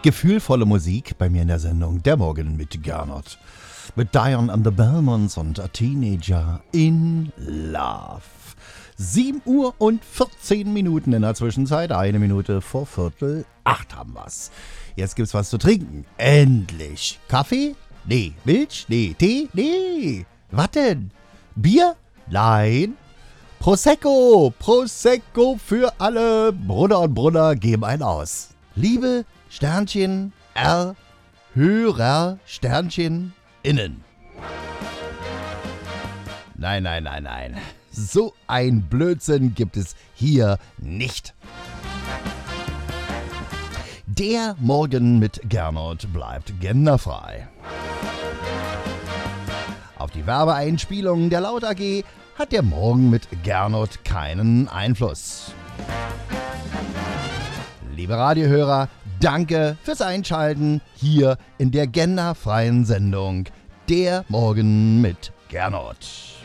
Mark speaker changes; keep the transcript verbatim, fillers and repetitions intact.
Speaker 1: Gefühlvolle Musik bei mir in der Sendung Der Morgen mit Gernot. Mit Diane and the Belmonts und A Teenager in Love. sieben Uhr und vierzehn Minuten in der Zwischenzeit. Eine Minute vor Viertel acht haben wir's. Jetzt gibt's was zu trinken. Endlich. Kaffee? Nee. Milch? Nee. Tee? Nee. Was denn? Bier? Nein. Prosecco. Prosecco für alle. Brunner und Brunner geben einen aus. Liebe Sternchen R. Hörer Sternchen innen. Nein, nein, nein, nein. So ein Blödsinn gibt es hier nicht. Der Morgen mit Gernot bleibt genderfrei. Auf die Werbeeinspielung der Laut A G hat der Morgen mit Gernot keinen Einfluss. Liebe Radiohörer, danke fürs Einschalten hier in der genderfreien Sendung Der Morgen mit Gernot.